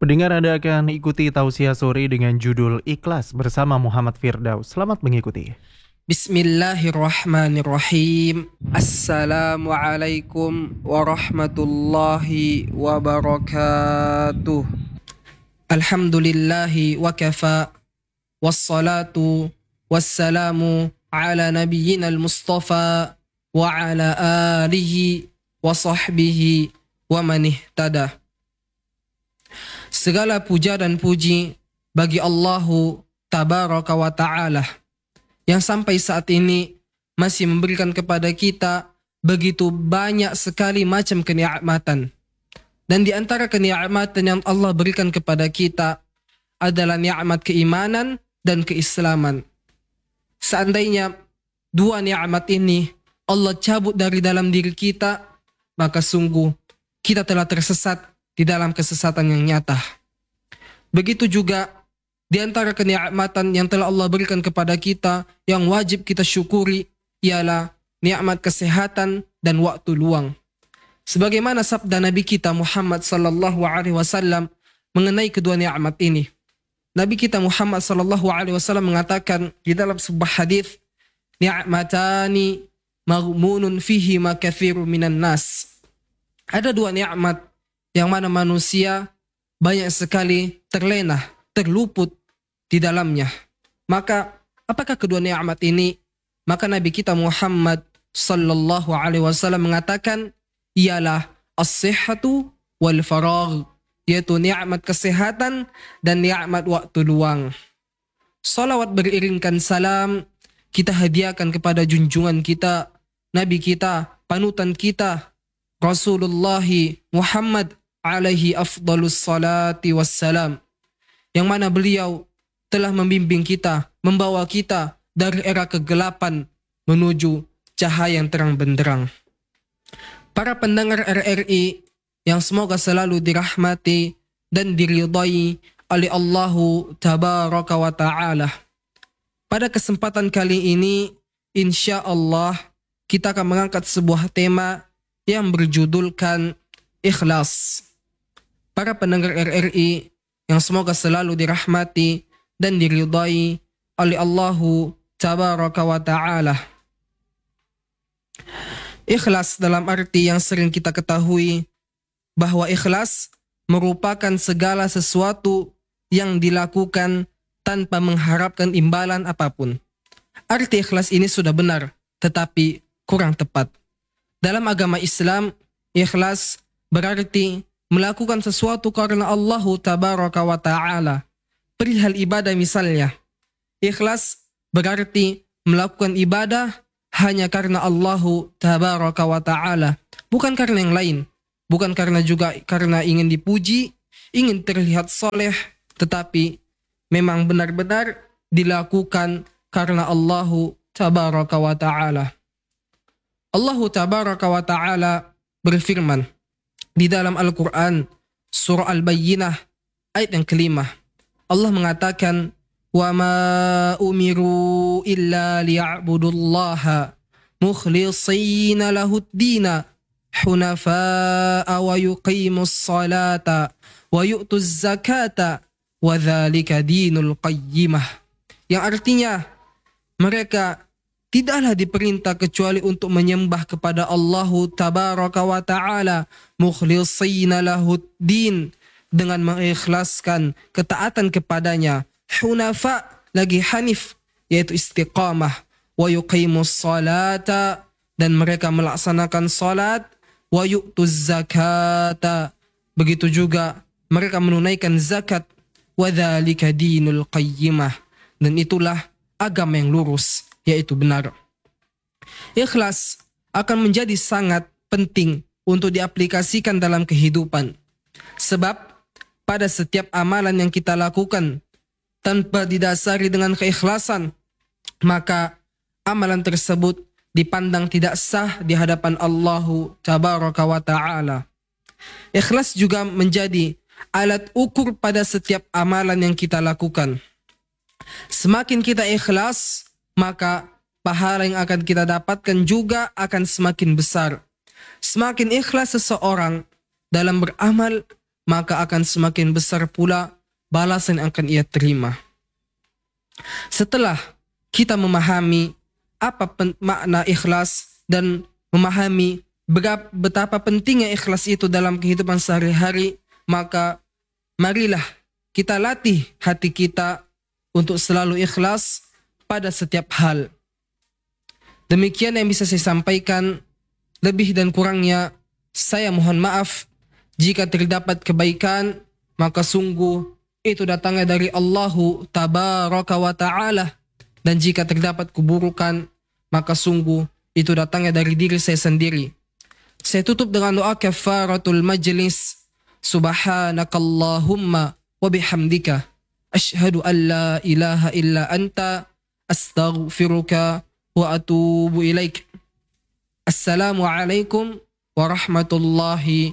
Pendengar, Anda akan ikuti tausiah sore dengan judul Ikhlas bersama Muhammad Firdaus. Selamat mengikuti. Bismillahirrahmanirrahim. Assalamualaikum warahmatullahi wabarakatuh. Alhamdulillahi wa kafa. Wassalatu wassalamu ala nabiyyina al-mustafa wa ala alihi wa sahbihi wa man ihtada. Segala puja dan puji bagi Allahu tabaraka wa ta'ala yang sampai saat ini masih memberikan kepada kita begitu banyak sekali macam kenikmatan. Dan di antara kenikmatan yang Allah berikan kepada kita adalah nikmat keimanan dan keislaman. Seandainya dua nikmat ini Allah cabut dari dalam diri kita, maka sungguh kita telah tersesat di dalam kesesatan yang nyata. Begitu juga di antara kenikmatan yang telah Allah berikan kepada kita yang wajib kita syukuri ialah nikmat kesehatan dan waktu luang. Sebagaimana sabda Nabi kita Muhammad sallallahu alaihi wasallam mengenai kedua nikmat ini. Nabi kita Muhammad sallallahu alaihi wasallam mengatakan di dalam sebuah hadis, "Ni'matani maghmunun fihi ma katsirun minan nas." Ada dua nikmat yang mana manusia banyak sekali terlena, terluput di dalamnya. Maka apakah kedua nikmat ini? Maka Nabi kita Muhammad sallallahu alaihi wasallam mengatakan ialah as-sihhatu wal faragh, yaitu nikmat kesehatan dan nikmat waktu luang. Salawat beriringkan salam kita hadiahkan kepada junjungan kita, Nabi kita, panutan kita, Rasulullah Muhammad alaihi afdalus salati wassalam, yang mana beliau telah membimbing kita, membawa kita dari era kegelapan menuju cahaya yang terang benderang. Para pendengar RRI yang semoga selalu dirahmati dan diridai oleh Allahu tabaraka wa ta'ala. Pada kesempatan kali ini, insya Allah kita akan mengangkat sebuah tema yang berjudulkan ikhlas. Para pendengar RRI yang semoga selalu dirahmati dan diridai oleh Allahu tabaraka wa ta'ala. Ikhlas dalam arti yang sering kita ketahui bahwa ikhlas merupakan segala sesuatu yang dilakukan tanpa mengharapkan imbalan apapun. Arti ikhlas ini sudah benar, tetapi kurang tepat. Dalam agama Islam, ikhlas berarti melakukan sesuatu karena Allah tabaraka wa ta'ala. Perihal ibadah misalnya, ikhlas berarti melakukan ibadah hanya karena Allah tabaraka wa ta'ala, bukan karena yang lain, bukan karena ingin dipuji, ingin terlihat soleh, tetapi memang benar-benar dilakukan karena Allah tabaraka wa ta'ala. Allah tabaraka wa ta'ala berfirman di dalam Al-Quran, surah Al-Bayyinah, ayat yang kelima. Allah mengatakan, وَمَا أُمِرُوا إِلَّا لِيَعْبُدُوا اللَّهَ مُخْلِصِينَ لَهُ الدِّينَ حُنَفَاءَ وَيُقِيمُوا الصَّلَاةَ وَيُؤْتُوا الزَّكَاةَ وَذَلِكَ دِينُ الْقَيِّمَةِ. Yang artinya, mereka tidaklah diperintah kecuali untuk menyembah kepada Allah tabaraka wa ta'ala mukhlisina lahuddin, dengan mengikhlaskan ketaatan kepadanya, hunafa lagi hanif, yaitu istiqamah, wa yuqimus salata, dan mereka melaksanakan salat, wa yu'tuz zakata, begitu juga mereka menunaikan zakat, wa dzalika dinul qayyimah, dan itulah agama yang lurus, yaitu benar. Ikhlas akan menjadi sangat penting untuk diaplikasikan dalam kehidupan. Sebab pada setiap amalan yang kita lakukan tanpa didasari dengan keikhlasan, maka amalan tersebut dipandang tidak sah di hadapan Allah tabaraka wa ta'ala. Ikhlas juga menjadi alat ukur pada setiap amalan yang kita lakukan. Semakin kita ikhlas, maka pahala yang akan kita dapatkan juga akan semakin besar. Semakin ikhlas seseorang dalam beramal, maka akan semakin besar pula balasan yang akan ia terima. Setelah kita memahami apa makna ikhlas dan memahami betapa pentingnya ikhlas itu dalam kehidupan sehari-hari, maka marilah kita latih hati kita untuk selalu ikhlas pada setiap hal. Demikian yang bisa saya sampaikan. Lebih dan kurangnya saya mohon maaf. Jika terdapat kebaikan, maka sungguh itu datangnya dari Allahu Tabaraka wa Ta'ala. Dan jika terdapat keburukan, maka sungguh itu datangnya dari diri saya sendiri. Saya tutup dengan doa kafaratul majlis. Subhanakallahumma wa bihamdika asyhadu an la ilaha illa anta astaghfiruka wa atubu ilaik. Assalamualaikum warahmatullahi